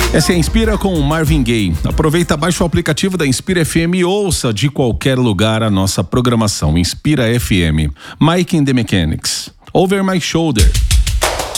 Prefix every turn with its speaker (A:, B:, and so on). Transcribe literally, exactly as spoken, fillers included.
A: Essa é a Inspira com Marvin Gaye. Aproveita, baixa o aplicativo da Inspira F M e ouça de qualquer lugar a nossa programação. Inspira F M. Mike and the Mechanics. Over My Shoulder.